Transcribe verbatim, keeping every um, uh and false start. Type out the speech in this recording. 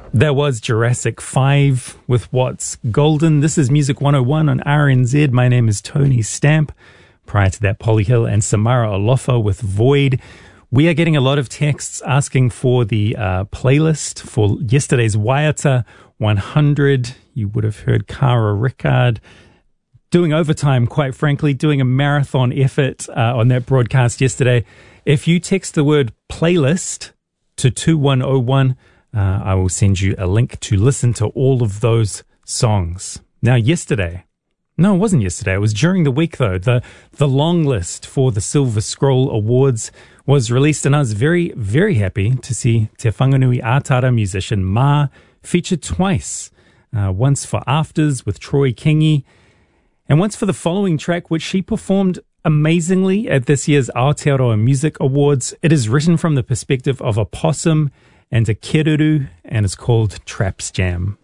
That was Jurassic five with What's Golden. This is Music one oh one on R N Z. My name is Tony Stamp. Prior to that, Polly Hill and Samara Olofa with Void. We are getting a lot of texts asking for the uh, playlist for yesterday's Waiata one hundred. You would have heard Cara Rickard doing overtime, quite frankly, doing a marathon effort uh, on that broadcast yesterday. If you text the word playlist to two one oh one, uh, I will send you a link to listen to all of those songs. Now, yesterday, no, it wasn't yesterday. It was during the week, though. The, the long list for the Silver Scroll Awards was released, and I was very, very happy to see Te Whanganui Atara musician Ma featured twice. Uh, once for Afters with Troy Kingi, and once for the following track, which she performed amazingly at this year's Aotearoa Music Awards. It is written from the perspective of a possum and a keruru, and it's called Traps Jam.